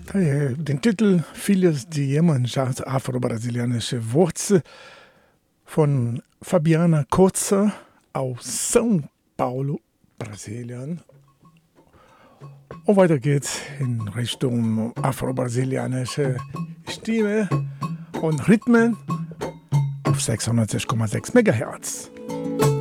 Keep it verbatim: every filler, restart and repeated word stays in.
Äh, Den Titel Filhos de Iemanjás, afro-brasilianische Wurzel von Fabiana Kurzer aus São Paulo, Brasilien. Und weiter geht's in Richtung afro-brasilianische Stimme und Rhythmen auf sechsundneunzig Komma sechs Megahertz.